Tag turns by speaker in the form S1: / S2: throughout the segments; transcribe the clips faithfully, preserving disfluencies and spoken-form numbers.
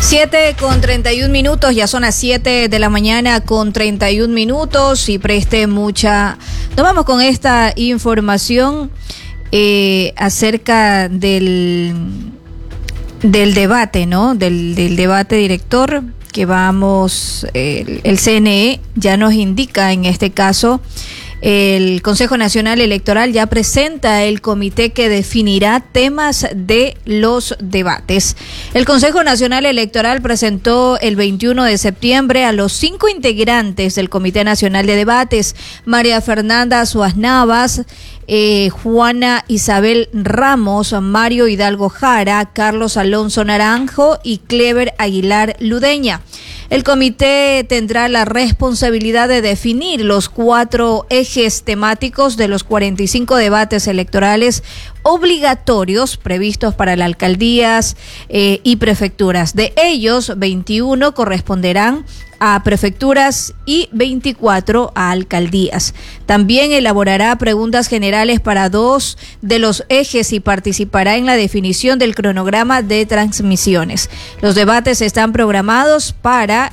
S1: siete con treinta y un minutos, ya son las siete de la mañana con treinta y un minutos y preste mucha... Nos vamos con esta información eh, acerca del, del debate, ¿no? Del, del debate director que vamos, eh, el C N E ya nos indica en este caso. El Consejo Nacional Electoral ya presenta el comité que definirá temas de los debates. El Consejo Nacional Electoral presentó el veintiuno de septiembre a los cinco integrantes del Comité Nacional de Debates: María Fernanda Suárez Navas, eh, Juana Isabel Ramos, Mario Hidalgo Jara, Carlos Alonso Naranjo y Clever Aguilar Ludeña. El comité tendrá la responsabilidad de definir los cuatro ejes temáticos de los cuarenta y cinco debates electorales obligatorios previstos para las alcaldías eh, y prefecturas. De ellos, veintiuno corresponderán a prefecturas y veinticuatro a alcaldías. También elaborará preguntas generales para dos de los ejes y participará en la definición del cronograma de transmisiones. Los debates están programados para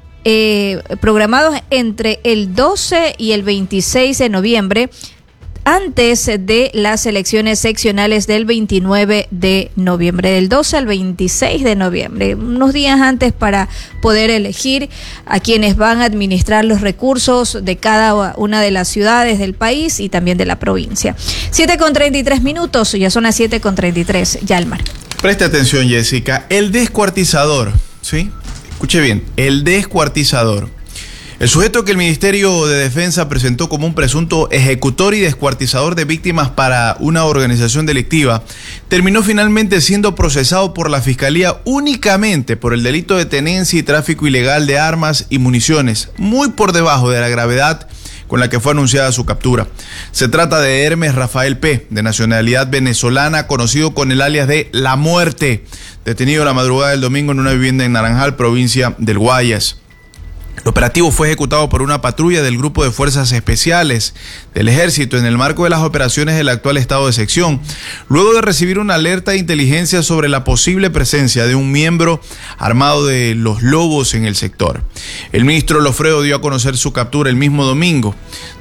S1: eh, programados entre el doce y el veintiséis de noviembre, antes de las elecciones seccionales del veintinueve de noviembre, del doce al veintiséis de noviembre, unos días antes para poder elegir a quienes van a administrar los recursos de cada una de las ciudades del país y también de la provincia. siete con treinta y tres minutos, ya son las siete con treinta y tres, Yalmar.
S2: Preste atención, Jessica, el descuartizador, ¿sí? Escuche bien, el descuartizador. El sujeto que el Ministerio de Defensa presentó como un presunto ejecutor y descuartizador de víctimas para una organización delictiva terminó finalmente siendo procesado por la Fiscalía únicamente por el delito de tenencia y tráfico ilegal de armas y municiones, muy por debajo de la gravedad con la que fue anunciada su captura. Se trata de Hermes Rafael P., de nacionalidad venezolana, conocido con el alias de La Muerte, detenido la madrugada del domingo en una vivienda en Naranjal, provincia del Guayas. El operativo fue ejecutado por una patrulla del Grupo de Fuerzas Especiales del Ejército en el marco de las operaciones del actual estado de sección, luego de recibir una alerta de inteligencia sobre la posible presencia de un miembro armado de los Lobos en el sector. El ministro Lofredo dio a conocer su captura el mismo domingo,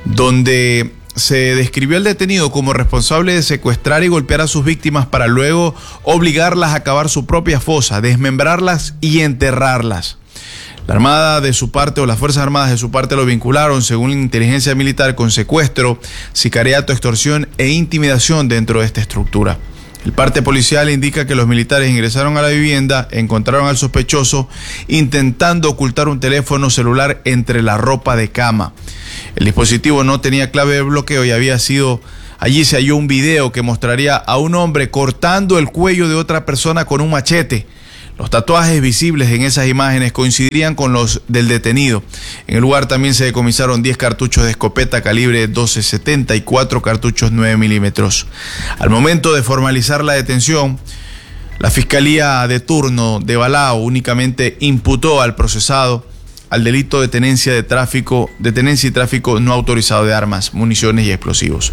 S2: donde se describió al detenido como responsable de secuestrar y golpear a sus víctimas para luego obligarlas a cavar su propia fosa, desmembrarlas y enterrarlas. La Armada de su parte o las Fuerzas Armadas de su parte lo vincularon, según la inteligencia militar, con secuestro, sicariato, extorsión e intimidación dentro de esta estructura. El parte policial indica que los militares ingresaron a la vivienda, encontraron al sospechoso intentando ocultar un teléfono celular entre la ropa de cama. El dispositivo no tenía clave de bloqueo y había sido... Allí se halló un video que mostraría a un hombre cortando el cuello de otra persona con un machete. Los tatuajes visibles en esas imágenes coincidirían con los del detenido. En el lugar también se decomisaron diez cartuchos de escopeta calibre doce setenta y cuatro cartuchos nueve milímetros. Al momento de formalizar la detención, la Fiscalía de turno de Balao únicamente imputó al procesado al delito de tenencia de tráfico, de tenencia y tráfico no autorizado de armas, municiones y explosivos.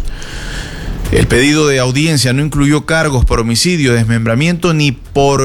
S2: El pedido de audiencia no incluyó cargos por homicidio, desmembramiento ni por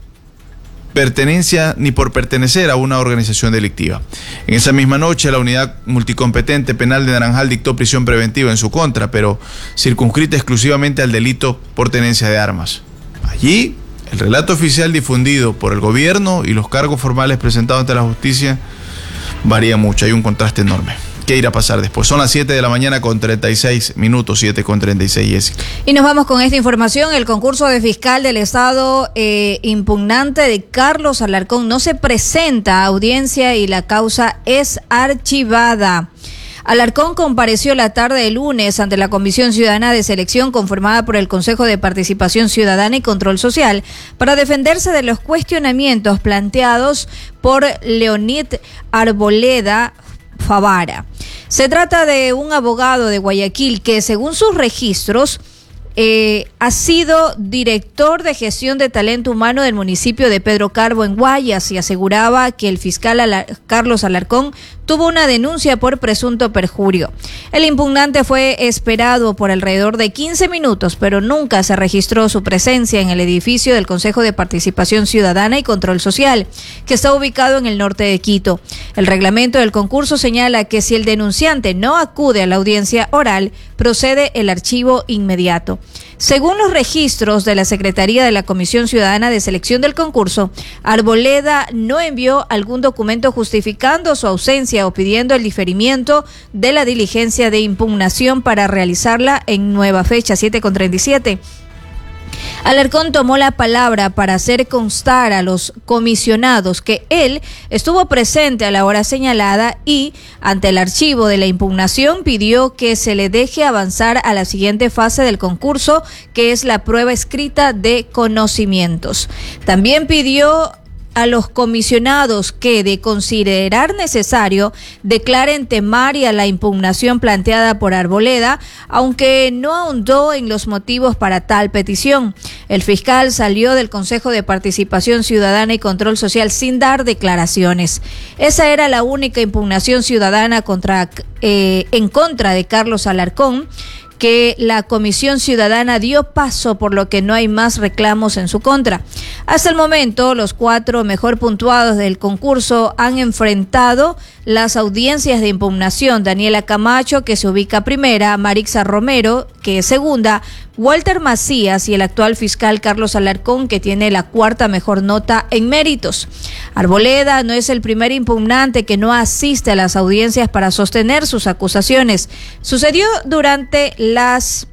S2: pertenencia ni por pertenecer a una organización delictiva. En esa misma noche, la unidad multicompetente penal de Naranjal dictó prisión preventiva en su contra, pero circunscrita exclusivamente al delito por tenencia de armas. Allí, el relato oficial difundido por el gobierno y los cargos formales presentados ante la justicia varía mucho, hay un contraste enorme. ¿Qué irá a pasar después? Son las siete de la mañana con treinta y seis minutos, siete con treinta y seis, Jessica.
S1: Y nos vamos con esta información. El concurso de fiscal del Estado eh, impugnante de Carlos Alarcón no se presenta a audiencia y la causa es archivada. Alarcón compareció la tarde de lunes ante la Comisión Ciudadana de Selección conformada por el Consejo de Participación Ciudadana y Control Social para defenderse de los cuestionamientos planteados por Leonid Arboleda Favara. Se trata de un abogado de Guayaquil que, según sus registros, eh, ha sido director de gestión de talento humano del municipio de Pedro Carbo en Guayas y aseguraba que el fiscal Alar- Carlos Alarcón tuvo una denuncia por presunto perjurio. El impugnante fue esperado por alrededor de quince minutos, pero nunca se registró su presencia en el edificio del Consejo de Participación Ciudadana y Control Social, que está ubicado en el norte de Quito. El reglamento del concurso señala que si el denunciante no acude a la audiencia oral, procede el archivo inmediato. Según los registros de la Secretaría de la Comisión Ciudadana de Selección del concurso, Arboleda no envió algún documento justificando su ausencia o pidiendo el diferimiento de la diligencia de impugnación para realizarla en nueva fecha, siete con treinta y siete. Alarcón tomó la palabra para hacer constar a los comisionados que él estuvo presente a la hora señalada y, ante el archivo de la impugnación, pidió que se le deje avanzar a la siguiente fase del concurso, que es la prueba escrita de conocimientos. También pidió a los comisionados que, de considerar necesario, declaren temaria la impugnación planteada por Arboleda, aunque no ahondó en los motivos para tal petición. El fiscal salió del Consejo de Participación Ciudadana y Control Social sin dar declaraciones. Esa era la única impugnación ciudadana contra, eh, en contra de Carlos Alarcón, que la Comisión Ciudadana dio paso, por lo que no hay más reclamos en su contra. Hasta el momento, los cuatro mejor puntuados del concurso han enfrentado las audiencias de impugnación: Daniela Camacho, que se ubica primera, Marixa Romero, que es segunda, Walter Macías y el actual fiscal Carlos Alarcón, que tiene la cuarta mejor nota en méritos. Arboleda no es el primer impugnante que no asiste a las audiencias para sostener sus acusaciones. Sucedió durante las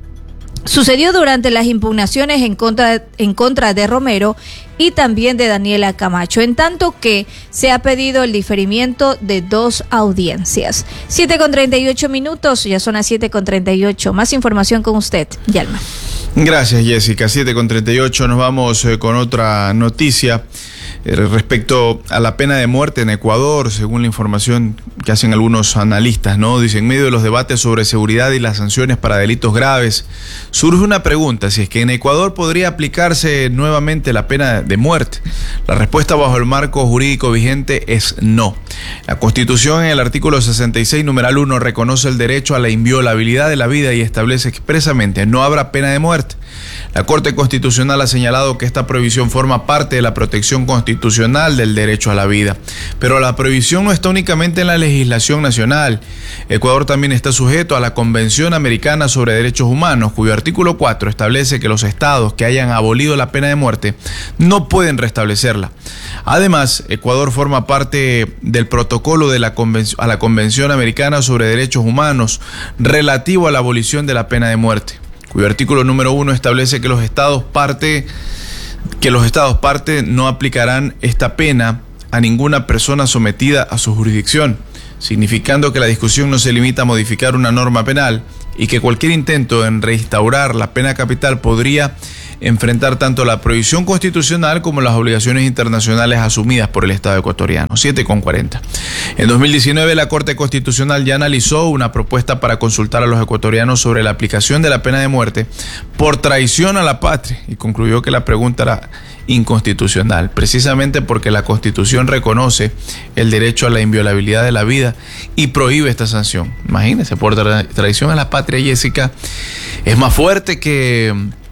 S1: Sucedió durante las impugnaciones en contra, en contra de Romero y también de Daniela Camacho, en tanto que se ha pedido el diferimiento de dos audiencias. siete con treinta y ocho minutos, ya son las siete con treinta y ocho. Más información con usted, Yalma.
S2: Gracias, Jessica. siete con treinta y ocho, nos vamos eh, con otra noticia eh, respecto a la pena de muerte en Ecuador, según la información que hacen algunos analistas, ¿no? Dice, en medio de los debates sobre seguridad y las sanciones para delitos graves, surge una pregunta: si es que en Ecuador podría aplicarse nuevamente la pena de muerte. La respuesta bajo el marco jurídico vigente es no. La Constitución, en el artículo sesenta y seis, numeral uno, reconoce el derecho a la inviolabilidad de la vida y establece expresamente: no habrá pena de muerte. La Corte Constitucional ha señalado que esta prohibición forma parte de la protección constitucional del derecho a la vida. Pero la prohibición no está únicamente en la legislación nacional. Ecuador también está sujeto a la Convención Americana sobre Derechos Humanos, cuyo artículo cuatro establece que los estados que hayan abolido la pena de muerte no pueden restablecerla. Además, Ecuador forma parte del protocolo de la Convención, a la Convención Americana sobre Derechos Humanos relativo a la abolición de la pena de muerte, cuyo artículo número uno establece que los estados parte, que los estados parte no aplicarán esta pena a ninguna persona sometida a su jurisdicción, significando que la discusión no se limita a modificar una norma penal y que cualquier intento en reinstaurar la pena capital podría enfrentar tanto la prohibición constitucional como las obligaciones internacionales asumidas por el Estado ecuatoriano. siete con cuarenta. En dos mil diecinueve, la Corte Constitucional ya analizó una propuesta para consultar a los ecuatorianos sobre la aplicación de la pena de muerte por traición a la patria y concluyó que la pregunta era inconstitucional, precisamente porque la Constitución reconoce el derecho a la inviolabilidad de la vida y prohíbe esta sanción. Imagínense, por tra- traición a la patria, Jessica, es más fuerte que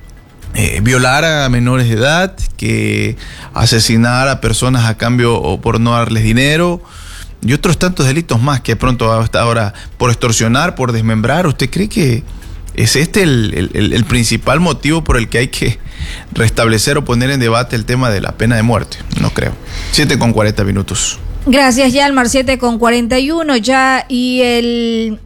S2: Eh, violar a menores de edad, que asesinar a personas a cambio o por no darles dinero y otros tantos delitos más que pronto hasta ahora, por extorsionar, por desmembrar. ¿Usted cree que es este el, el, el principal motivo por el que hay que restablecer o poner en debate el tema de la pena de muerte? No creo. siete con cuarenta minutos.
S1: Gracias, Yalmar. siete con cuarenta y uno ya, y el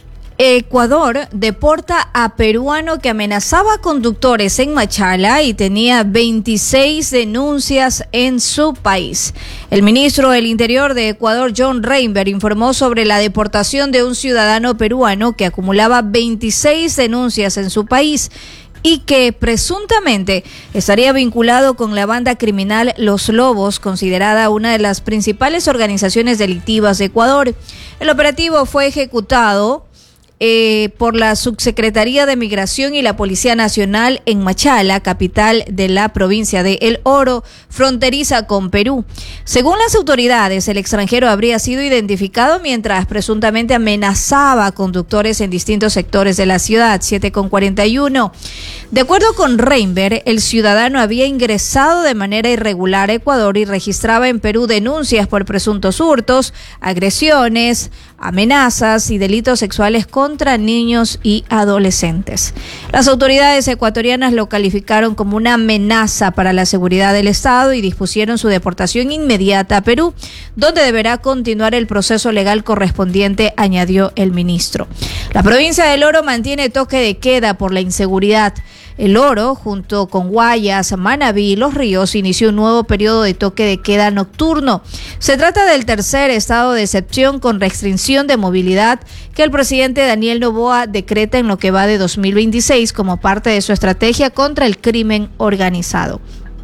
S1: Ecuador deporta a peruano que amenazaba a conductores en Machala y tenía veintiséis denuncias en su país. El ministro del Interior de Ecuador, John Reinberg, informó sobre la deportación de un ciudadano peruano que acumulaba veintiséis denuncias en su país y que presuntamente estaría vinculado con la banda criminal Los Lobos, considerada una de las principales organizaciones delictivas de Ecuador. El operativo fue ejecutado eh, por la Subsecretaría de Migración y la Policía Nacional en Machala, capital de la provincia de El Oro, fronteriza con Perú. Según las autoridades, el extranjero habría sido identificado mientras presuntamente amenazaba a conductores en distintos sectores de la ciudad. siete con cuarenta y uno. De acuerdo con Reinber, el ciudadano había ingresado de manera irregular a Ecuador y registraba en Perú denuncias por presuntos hurtos, agresiones, amenazas y delitos sexuales contra niños y adolescentes. Las autoridades ecuatorianas lo calificaron como una amenaza para la seguridad del Estado y dispusieron su deportación inmediata a Perú, donde deberá continuar el proceso legal correspondiente, añadió el ministro. La provincia del Oro mantiene toque de queda por la inseguridad. El Oro, junto con Guayas, Manabí y Los Ríos, inició un nuevo periodo de toque de queda nocturno. Se trata del tercer estado de excepción con restricción de movilidad que el presidente Daniel Noboa decreta en lo que va de dos mil veintiséis como parte de su estrategia contra el crimen organizado.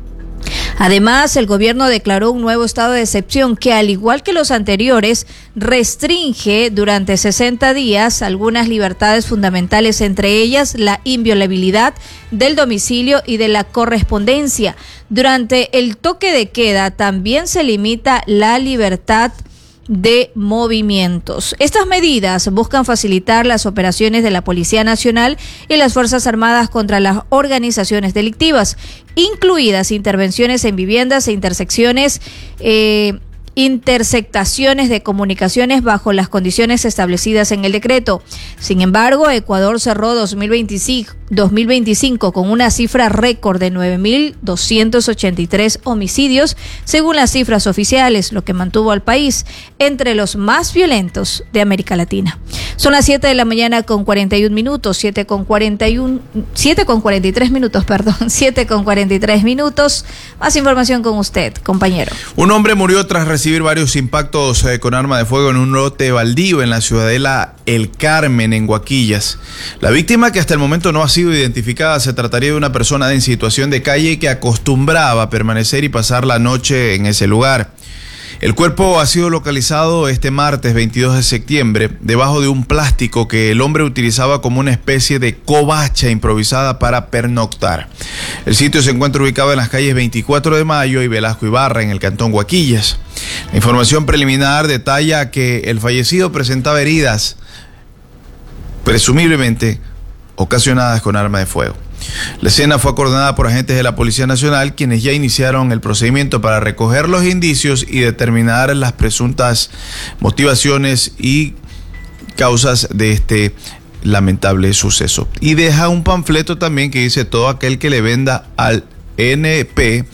S1: Además, el gobierno declaró un nuevo estado de excepción que, al igual que los anteriores, restringe durante sesenta días algunas libertades fundamentales, entre ellas la inviolabilidad del domicilio y de la correspondencia. Durante el toque de queda también se limita la libertad de movimientos. Estas medidas buscan facilitar las operaciones de la Policía Nacional y las Fuerzas Armadas contra las organizaciones delictivas, incluidas intervenciones en viviendas e intersecciones eh, intersectaciones de comunicaciones bajo las condiciones establecidas en el decreto. Sin embargo, Ecuador cerró dos mil veinticinco con una cifra récord de nueve mil doscientos ochenta y tres homicidios, según las cifras oficiales, lo que mantuvo al país entre los más violentos de América Latina. Son las siete de la mañana con cuarenta y un minutos, siete con cuarenta y uno, siete con cuarenta y tres minutos, perdón, siete con cuarenta y tres minutos. Más información con usted, compañero.
S2: Un hombre murió tras recibir varios impactos eh, con arma de fuego en un lote baldío en la ciudadela El Carmen, en Guaquillas. La víctima, que hasta el momento no ha sido identificada, se trataría de una persona en situación de calle que acostumbraba a permanecer y pasar la noche en ese lugar. El cuerpo ha sido localizado este martes veintidós de septiembre debajo de un plástico que el hombre utilizaba como una especie de covacha improvisada para pernoctar. El sitio se encuentra ubicado en las calles veinticuatro de mayo y Velasco Ibarra, en el cantón Guaquillas. La información preliminar detalla que el fallecido presentaba heridas, presumiblemente ocasionadas con arma de fuego. La escena fue acordonada por agentes de la Policía Nacional, quienes ya iniciaron el procedimiento para recoger los indicios y determinar las presuntas motivaciones y causas de este lamentable suceso. Y deja un panfleto también que dice: todo aquel que le venda al N P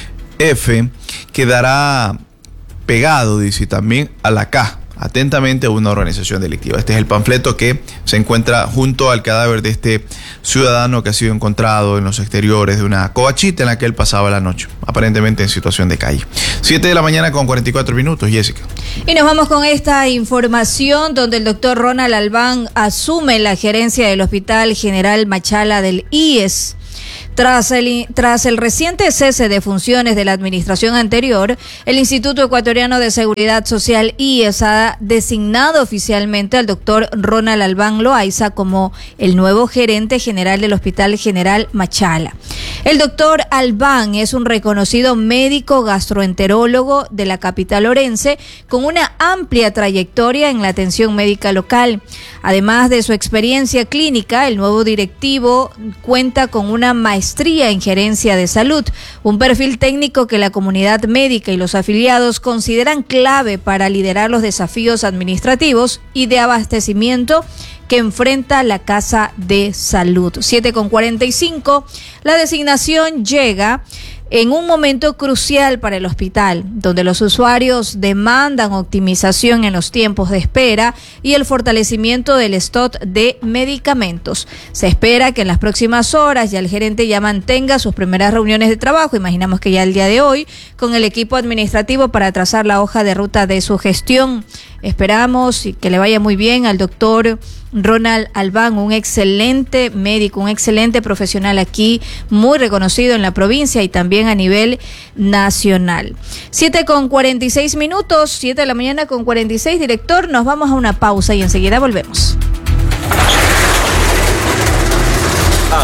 S2: F quedará pegado, dice, también a la K. Atentamente, una organización delictiva. Este es el panfleto que se encuentra junto al cadáver de este ciudadano que ha sido encontrado en los exteriores de una covachita en la que él pasaba la noche, aparentemente en situación de calle. siete de la mañana con cuarenta y cuatro minutos, Jessica.
S1: Y nos vamos con esta información donde el doctor Ronald Albán asume la gerencia del Hospital General Machala del I E S. Tras el, tras el reciente cese de funciones de la administración anterior, el Instituto Ecuatoriano de Seguridad Social, I E S, ha designado oficialmente al doctor Ronald Albán Loaiza como el nuevo gerente general del Hospital General Machala. El doctor Albán es un reconocido médico gastroenterólogo de la capital orense con una amplia trayectoria en la atención médica local. Además de su experiencia clínica, el nuevo directivo cuenta con una maestría en gerencia de salud, un perfil técnico que la comunidad médica y los afiliados consideran clave para liderar los desafíos administrativos y de abastecimiento que enfrenta la Casa de Salud. siete con cuarenta y cinco, la designación llega en un momento crucial para el hospital, donde los usuarios demandan optimización en los tiempos de espera y el fortalecimiento del stock de medicamentos. Se espera que en las próximas horas ya el gerente ya mantenga sus primeras reuniones de trabajo, imaginamos que ya el día de hoy, con el equipo administrativo para trazar la hoja de ruta de su gestión. Esperamos que le vaya muy bien al doctor Ronald Albán, un excelente médico, un excelente profesional aquí, muy reconocido en la provincia y también a nivel nacional. siete con cuarenta y seis minutos, siete de la mañana con cuarenta y seis, director, nos vamos a una pausa y enseguida volvemos.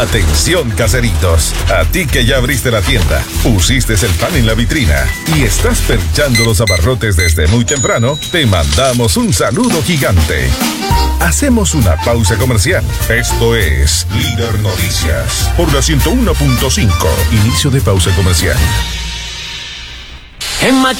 S3: Atención, caseritos. A ti que ya abriste la tienda, pusiste el pan en la vitrina y estás perchando los abarrotes desde muy temprano, te mandamos un saludo gigante. Hacemos una pausa comercial. Esto es Líder Noticias por la ciento uno punto cinco. Inicio de pausa comercial.
S4: En Machu